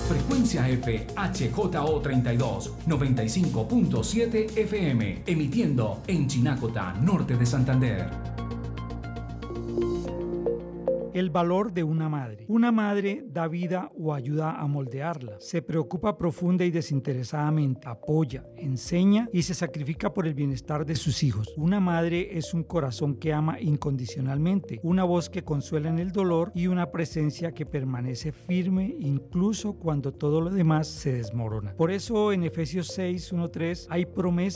Frecuencia F HJO32 95.7 FM, emitiendo en Chinacota, norte de Santander. El valor de una madre. Una madre da vida o ayuda a moldearla. Se preocupa profunda y desinteresadamente, apoya, enseña y se sacrifica por el bienestar de sus hijos. Una madre es un corazón que ama incondicionalmente, una voz que consuela en el dolor y una presencia que permanece firme incluso cuando todo lo demás se desmorona. Por eso en Efesios 6:1-3 hay promesas